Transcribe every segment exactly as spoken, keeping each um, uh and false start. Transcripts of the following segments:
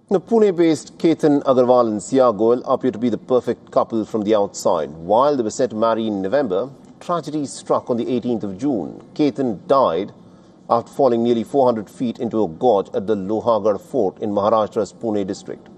The Pune-based Ketan Agarwal and Sia Goel appear to be the perfect couple from the outside. While they were set to marry in November, tragedy struck on the eighteenth of June. Ketan died after falling nearly four hundred feet into a gorge at the Lohagarh Fort in Maharashtra's Pune district.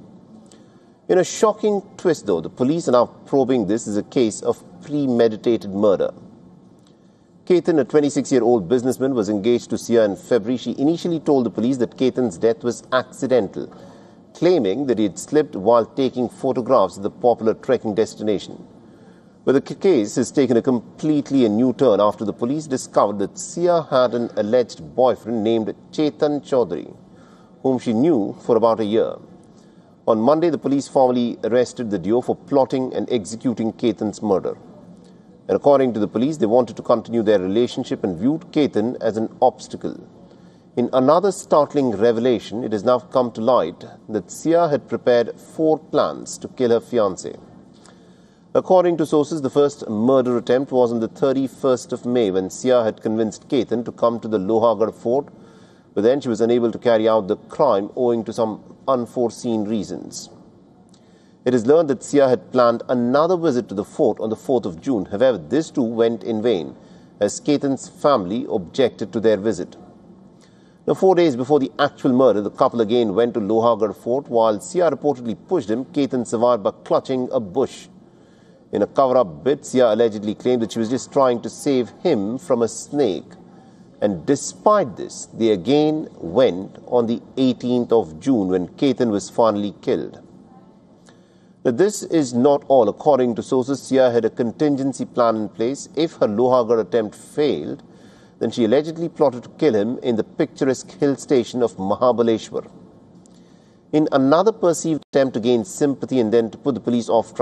In a shocking twist, though, the police are now probing this as a case of premeditated murder. Ketan, a twenty-six-year-old businessman, was engaged to Sia in February. She initially told the police that Ketan's death was accidental, claiming that he had slipped while taking photographs of the popular trekking destination. But the case has taken a completely a new turn after the police discovered that Sia had an alleged boyfriend named Chetan Chaudhary, whom she knew for about a year. On Monday, the police formally arrested the duo for plotting and executing Ketan's murder. And according to the police, they wanted to continue their relationship and viewed Ketan as an obstacle. In another startling revelation, it has now come to light that Sia had prepared four plans to kill her fiancé. According to sources, the first murder attempt was on the thirty-first of May when Sia had convinced Ketan to come to the Lohagarh Fort, but then she was unable to carry out the crime owing to some unforeseen reasons. It is learned that Sia had planned another visit to the fort on the fourth of June. However, this too went in vain, as Ketan's family objected to their visit. Now, four days before the actual murder, the couple again went to Lohagarh Fort. While Sia reportedly pushed him, Ketan survived by clutching a bush. In a cover-up bid, Sia allegedly claimed that she was just trying to save him from a snake. And despite this, they again went on the eighteenth of June when Ketan was finally killed. Now, this is not all. According to sources, Sia had a contingency plan in place. If her Lohagarh attempt failed, then she allegedly plotted to kill him in the picturesque hill station of Mahabaleshwar. In another perceived attempt to gain sympathy and then to put the police off track,